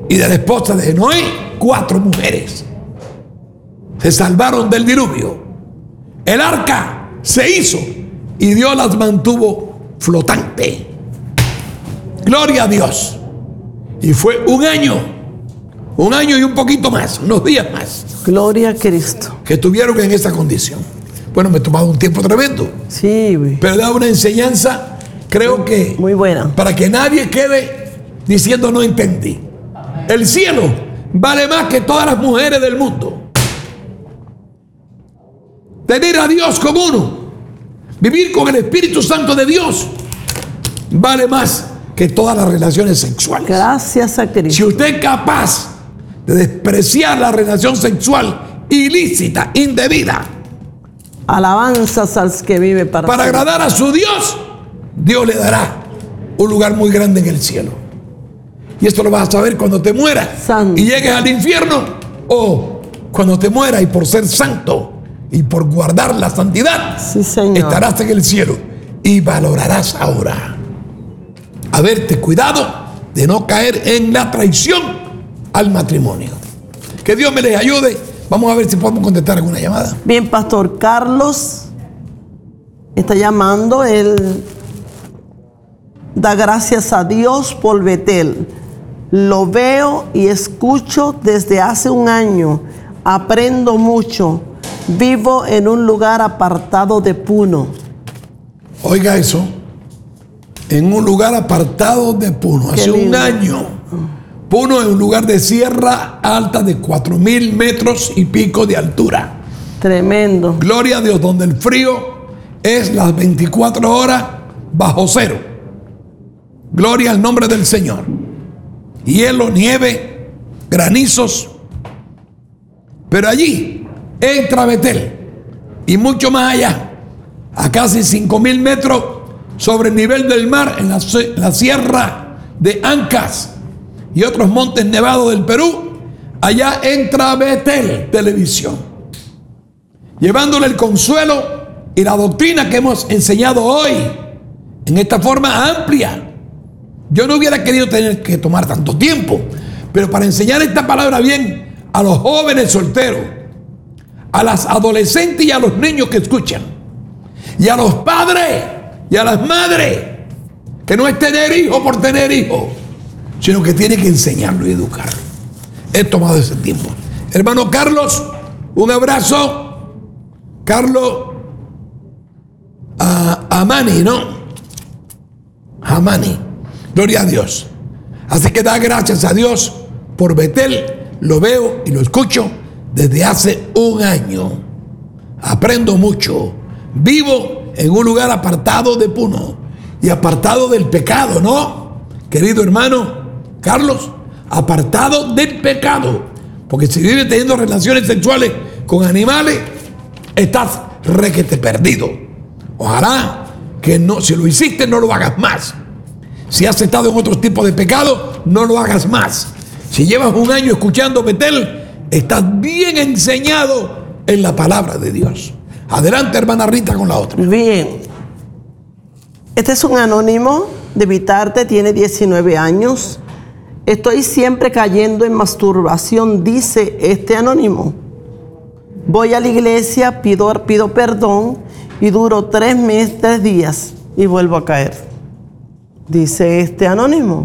y de la esposa de Noé 4 mujeres. Se salvaron del diluvio. El arca se hizo y Dios las mantuvo flotante. Gloria a Dios. Y fue un año y un poquito más, unos días más. Gloria a Cristo. Que estuvieron en esa condición. Bueno, me he tomado un tiempo tremendo. Sí, pero da una enseñanza, creo que muy buena, para que nadie quede diciendo no entendí. El cielo vale más que todas las mujeres del mundo. Tener a Dios como uno, vivir con el Espíritu Santo de Dios, vale más que todas las relaciones sexuales. Gracias a Cristo. Si usted es capaz de despreciar la relación sexual ilícita, indebida, alabanzas al que vive para agradar a su Dios, Dios le dará un lugar muy grande en el cielo. Y esto lo vas a saber cuando te mueras y llegues al infierno, o cuando te mueras y por ser santo y por guardar la santidad, sí, Señor, estarás en el cielo y valorarás ahora haberte cuidado de no caer en la traición al matrimonio. Que Dios me les ayude. Vamos a ver si podemos contestar alguna llamada. Bien, Pastor Carlos está llamando. Él da gracias a Dios por Betel. Lo veo y escucho desde hace un año. Aprendo mucho. Vivo en un lugar apartado de Puno. Oiga eso. En un lugar apartado de Puno. Hace un año. Puno es un lugar de sierra alta de 4,000 metros y pico de altura. Tremendo. Gloria a Dios, donde el frío es las 24 horas bajo cero. Gloria al nombre del Señor. Hielo, nieve, granizos. Pero allí entra Betel y mucho más allá, a casi 5,000 metros sobre el nivel del mar, en la sierra de Ancas y otros montes nevados del Perú. Allá entra Betel Televisión, llevándole el consuelo y la doctrina que hemos enseñado hoy en esta forma amplia. Yo no hubiera querido tener que tomar tanto tiempo, pero para enseñar esta palabra bien a los jóvenes solteros, a las adolescentes y a los niños que escuchan, y a los padres y a las madres, que no es tener hijo por tener hijo, sino que tiene que enseñarlo y educarlo. He tomado ese tiempo. Hermano Carlos, un abrazo. Carlos Amani, ¿no? Amani. Gloria a Dios. Así que da gracias a Dios por Betel. Lo veo y lo escucho desde hace un año. Aprendo mucho. Vivo en un lugar apartado de Puno y apartado del pecado, ¿no? Querido hermano Carlos, apartado del pecado. Porque si vives teniendo relaciones sexuales con animales, estás requete perdido. Ojalá que no, si lo hiciste, no lo hagas más. Si has estado en otros tipos de pecado, no lo hagas más. Si llevas un año escuchando Betel, estás bien enseñado en la palabra de Dios. Adelante, hermana Rita, con la otra. Bien. Este es un anónimo de Vitarte, tiene 19 años. Estoy siempre cayendo en masturbación, dice este anónimo. Voy a la iglesia, pido perdón y duro 3 días y vuelvo a caer. Dice este anónimo.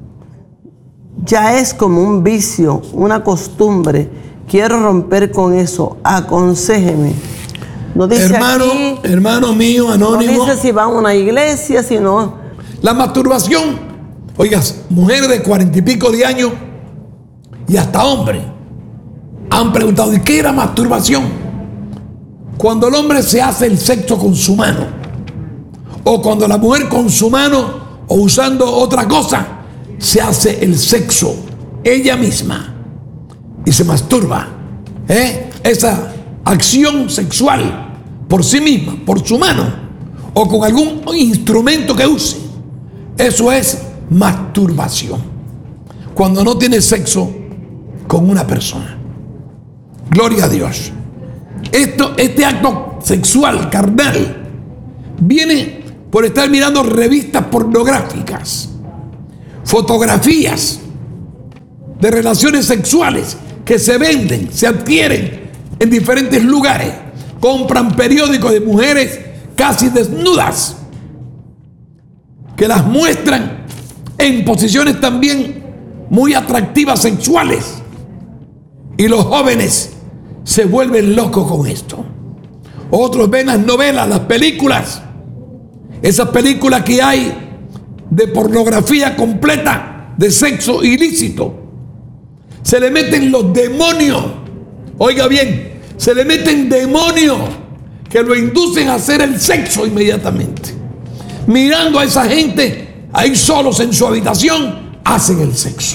Ya es como un vicio, una costumbre. Quiero romper con eso. Aconséjeme. No dice hermano, aquí, hermano mío, anónimo. No dice si van a una iglesia, si no. La masturbación. Oigas, mujeres de 40 y pico de años y hasta hombres han preguntado, ¿y qué era masturbación? Cuando el hombre se hace el sexo con su mano, o cuando la mujer con su mano o usando otra cosa se hace el sexo ella misma y se masturba. Esa acción sexual por sí misma, por su mano o con algún instrumento que use, eso es masturbación. Cuando no tiene sexo con una persona. Gloria a Dios. Este acto sexual carnal viene por estar mirando revistas pornográficas, fotografías de relaciones sexuales que se venden, se adquieren en diferentes lugares. Compran periódicos de mujeres casi desnudas, que las muestran en posiciones también muy atractivas sexuales. Y los jóvenes se vuelven locos con esto. Otros ven las novelas, las películas, esas películas que hay de pornografía completa, de sexo ilícito. Se le meten los demonios, oiga bien, se le meten demonios que lo inducen a hacer el sexo inmediatamente. Mirando a esa gente ahí solos en su habitación, hacen el sexo.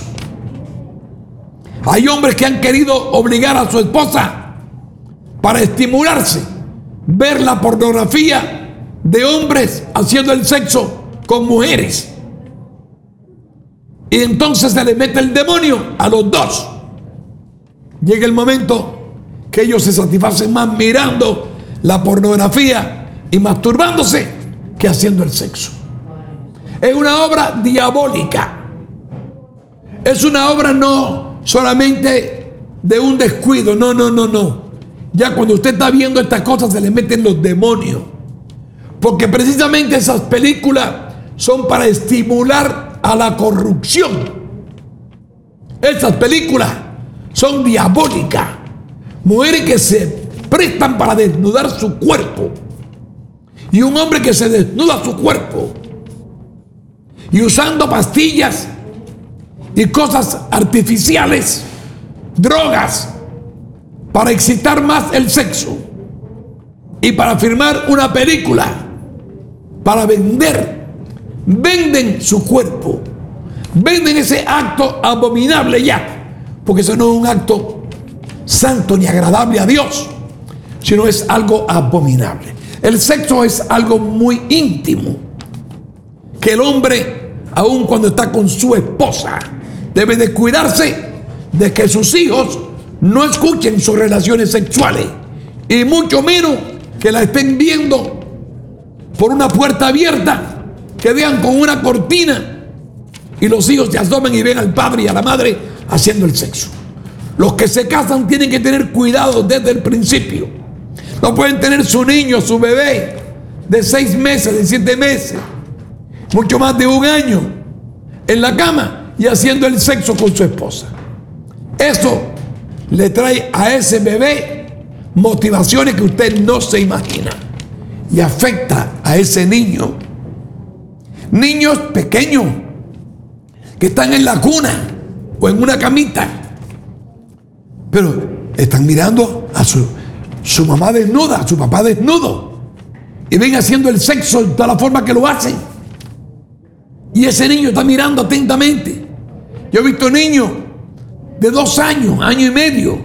Hay hombres que han querido obligar a su esposa para estimularse, ver la pornografía de hombres haciendo el sexo con mujeres. Y entonces se le mete el demonio a los dos. Llega el momento que ellos se satisfacen más mirando la pornografía y masturbándose que haciendo el sexo. Es una obra diabólica. Es una obra no solamente de un descuido, no. Ya cuando usted está viendo estas cosas se le meten los demonios. Porque precisamente esas películas son para estimular a la corrupción. Esas películas son diabólicas. Mujeres que se prestan para desnudar su cuerpo. Y un hombre que se desnuda su cuerpo. Y usando pastillas y cosas artificiales, drogas, para excitar más el sexo. Y para filmar una película, para vender. Venden su cuerpo. Venden ese acto abominable ya. Porque eso no es un acto santo ni agradable a Dios, sino es algo abominable. El sexo es algo muy íntimo, que el hombre, aun cuando está con su esposa, debe de cuidarse de que sus hijos no escuchen sus relaciones sexuales, y mucho menos que la estén viendo por una puerta abierta, que vean con una cortina y los hijos se asomen y ven al padre y a la madre haciendo el sexo. Los que se casan tienen que tener cuidado desde el principio. No pueden tener su niño, su bebé de 6 meses, de 7 meses, mucho más de 1 año en la cama y haciendo el sexo con su esposa. Eso le trae a ese bebé motivaciones que usted no se imagina y afecta a ese niño. Niños pequeños que están en la cuna o en una camita, pero están mirando a su mamá desnuda, a su papá desnudo, y ven haciendo el sexo de toda la forma que lo hacen. Y ese niño está mirando atentamente. Yo he visto niños de 2 años, año y medio,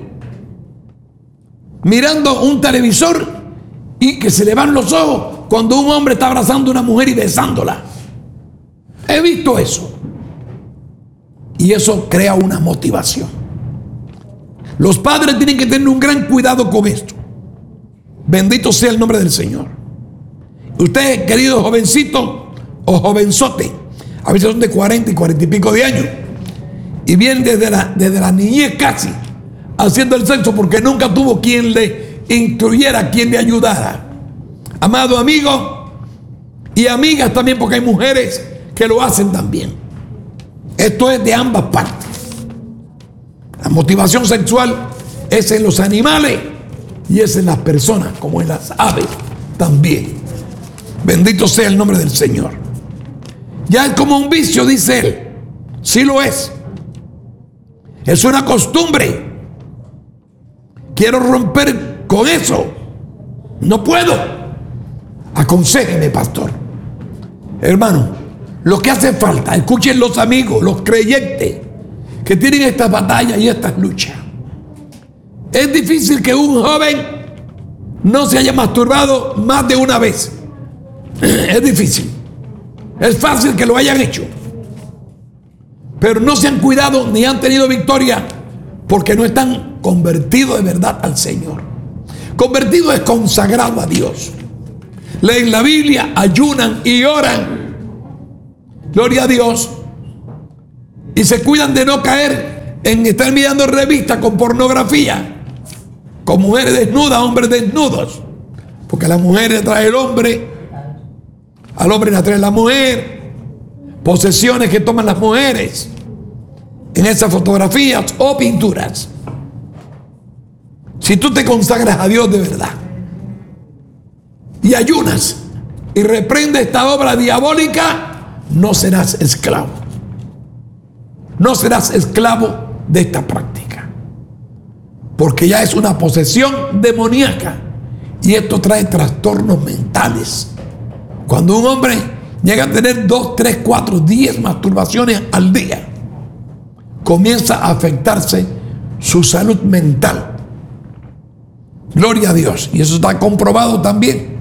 mirando un televisor y que se le van los ojos cuando un hombre está abrazando a una mujer y besándola. He visto eso. Y eso crea una motivación. Los padres tienen que tener un gran cuidado con esto. Bendito sea el nombre del Señor. Usted, querido jovencito o jovenzote, a veces son de 40 y 40 y pico de años, y vienen desde la niñez casi haciendo el sexo porque nunca tuvo quien le instruyera, quien le ayudara. Amado amigo y amigas también, porque hay mujeres que lo hacen también. Esto es de ambas partes. La motivación sexual es en los animales y es en las personas, como en las aves también. Bendito sea el nombre del Señor. Ya es como un vicio, dice él. Sí lo es. Es una costumbre. Quiero romper con eso. No puedo. Aconséjeme, pastor. Hermano, lo que hace falta, escuchen los amigos, los creyentes que tienen estas batallas y estas luchas. Es difícil que un joven no se haya masturbado más de una vez. Es difícil. Es fácil que lo hayan hecho, pero no se han cuidado ni han tenido victoria porque no están convertidos de verdad al Señor. Convertido es consagrado a Dios. Leen la Biblia, ayunan y oran. Gloria a Dios. Y se cuidan de no caer en estar mirando revistas con pornografía, con mujeres desnudas, hombres desnudos, porque la mujer le trae el hombre, al hombre le atrae la mujer, posesiones que toman las mujeres en esas fotografías o pinturas. Si tú te consagras a Dios de verdad y ayunas y reprendes esta obra diabólica, no serás esclavo. No serás esclavo de esta práctica, porque ya es una posesión demoníaca y esto trae trastornos mentales. Cuando un hombre llega a tener 2, 3, 4, 10 masturbaciones al día, comienza a afectarse su salud mental. Gloria a Dios. Y eso está comprobado también.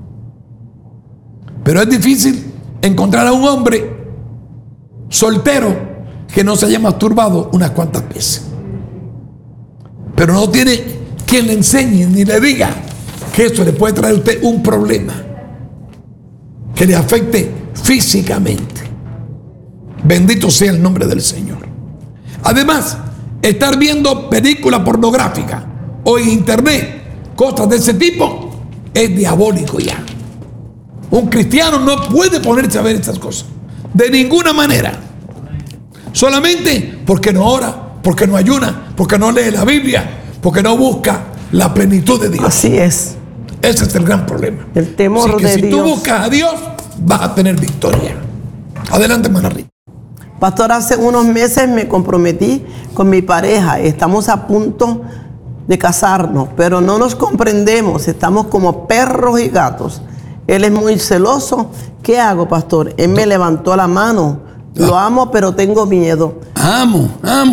Pero es difícil encontrar a un hombre soltero que no se haya masturbado unas cuantas veces. Pero no tiene quien le enseñe ni le diga que eso le puede traer a usted un problema que le afecte físicamente. Bendito sea el nombre del Señor. Además, estar viendo películas pornográficas o en internet, cosas de ese tipo, es diabólico ya. Un cristiano no puede ponerse a ver esas cosas de ninguna manera. Solamente porque no ora, porque no ayuna, porque no lee la Biblia, porque no busca la plenitud de Dios. Así es. Ese es el gran problema. El temor Así que de si Dios. tú buscas a Dios, vas a tener victoria. Adelante, hermana Rita. Pastor, hace unos meses me comprometí con mi pareja. Estamos a punto de casarnos, pero no nos comprendemos. Estamos como perros y gatos. Él es muy celoso. ¿Qué hago, pastor? Él me levantó la mano. Lo amo, pero tengo miedo. Amo.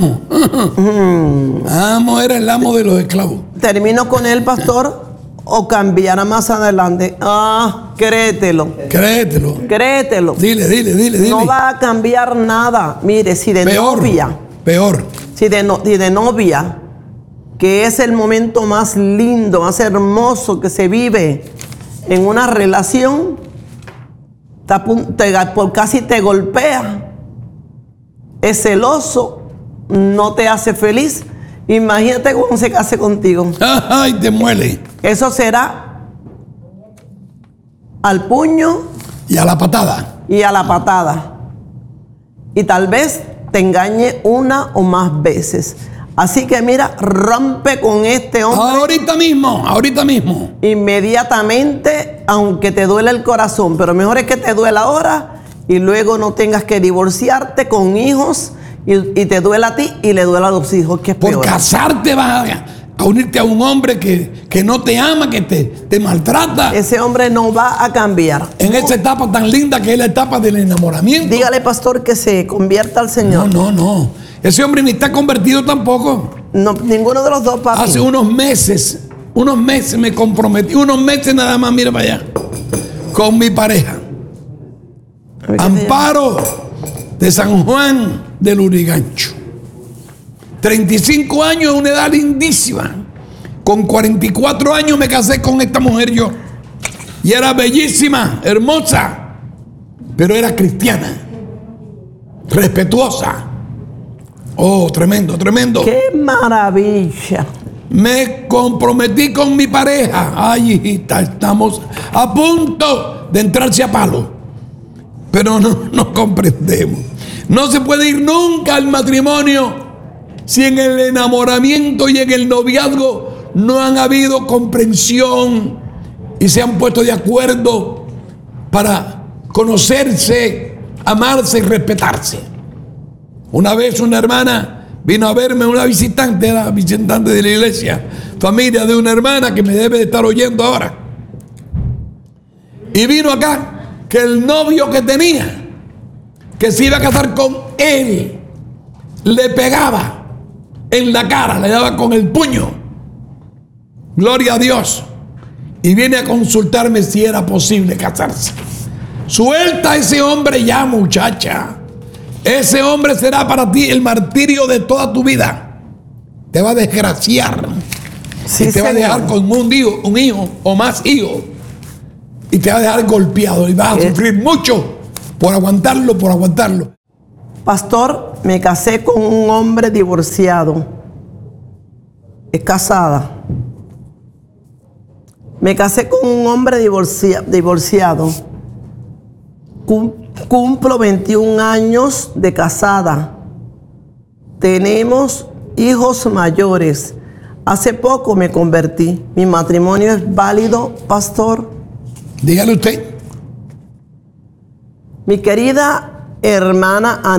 Amo era el amo de los esclavos. ¿Termino con él, pastor, o cambiará más adelante? Créetelo. Créetelo. Dile. No va a cambiar nada. Mire, si de novia. Peor. Si de novia, que es el momento más lindo, más hermoso que se vive en una relación, por casi te golpea, es celoso, no te hace feliz. Imagínate cuando se case contigo. Ay, te muele. Eso será al puño y a la patada. Y tal vez te engañe una o más veces. Así que mira, rompe con este hombre. Ahorita mismo. Inmediatamente, aunque te duele el corazón. Pero mejor es que te duela ahora y luego no tengas que divorciarte con hijos y te duela a ti y le duela a los hijos, que es peor. Por casarte vas a unirte a un hombre que no te ama, que te maltrata. Ese hombre no va a cambiar. En esa etapa tan linda que es la etapa del enamoramiento. Dígale, pastor, que se convierta al Señor. No. Ese hombre ni está convertido tampoco. No, ninguno de los dos, papi. Hace unos meses me comprometí, unos meses nada más, mira para allá, con mi pareja. Amparo de San Juan del Urigancho. 35 años, una edad lindísima. Con 44 años me casé con esta mujer yo. Y era bellísima, hermosa, pero era cristiana, respetuosa. Oh, tremendo. ¡Qué maravilla! Me comprometí con mi pareja. Ay, hijita, estamos a punto de entrarse a palo. Pero no comprendemos. No se puede ir nunca al matrimonio si en el enamoramiento y en el noviazgo no han habido comprensión y se han puesto de acuerdo para conocerse, amarse y respetarse. Una vez una hermana vino a verme, una visitante, era visitante de la iglesia, familia de una hermana que me debe de estar oyendo ahora. Y vino acá que el novio que tenía, que se iba a casar con él, le pegaba en la cara, le daba con el puño. Gloria a Dios. Y viene a consultarme si era posible casarse. Suelta a ese hombre ya, muchacha. Ese hombre será para ti el martirio de toda tu vida. Te va a desgraciar. Sí, y te va a dejar con un hijo o más hijos. Y te va a dejar golpeado. Y vas a sufrir mucho por aguantarlo. Pastor, me casé con un hombre divorciado. Es casada. Me casé con un hombre divorciado. Cumplo 21 años de casada. Tenemos hijos mayores. Hace poco me convertí. ¿Mi matrimonio es válido, pastor? Dígale usted. Mi querida hermana